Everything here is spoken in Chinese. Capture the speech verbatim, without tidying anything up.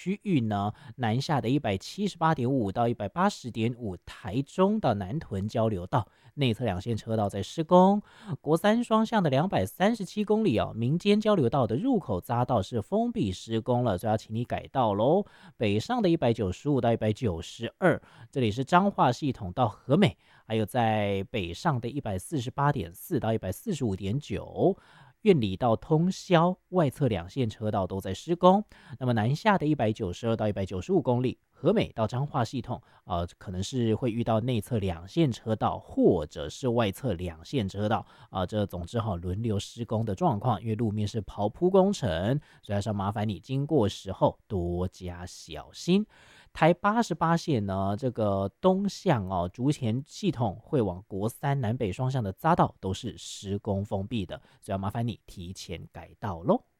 区域呢，南下的一百七十八点五到一百八十点五，台中到南屯交流道内侧两线车道在施工，国三双向的两百三十七公里哦，民间交流道的入口匝道是封闭施工了，所以要请你改道喽。北上的一百九十五到一百九十二，这里是彰化系统到和美，还有在北上的一百四十八点四到一百四十五点九。苑里到通霄外侧两线车道都在施工，那么南下的一百九十二到一百九十五公里，和美到彰化系统，呃，可能是会遇到内侧两线车道或者是外侧两线车道啊、呃，这总之哈轮流施工的状况，因为路面是刨铺工程，所以还是要麻烦你经过时候多加小心。台八十八线呢，这个东向哦，竹前系统会往国三南北双向的匝道都是施工封闭的，所以要麻烦你提前改道喽。